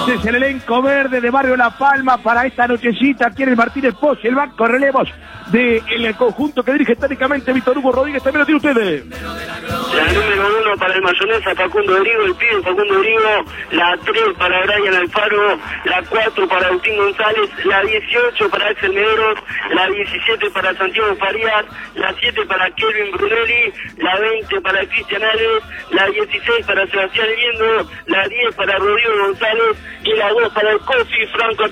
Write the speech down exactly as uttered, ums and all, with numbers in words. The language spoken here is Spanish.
Este es el elenco verde de Barrio La Palma para esta nochecita. Aquí en el Martínez Poch, el banco de relevos del conjunto que dirige tácticamente Víctor Hugo Rodríguez. También lo tiene ustedes. La número uno para el Mayonesa, Facundo Drigo, el pibe Facundo Drigo. La tres para Brian Alfaro. La cuatro para Agustín González. La dieciocho para Axel Medeiros. La diecisiete para Santiago Farías. La siete para Kelvin Brunelli. La veinte para Cristian Alves. La dieciséis para Sebastián Liendo. La diez para Rodrigo González. Y la dos para el Cofi Franco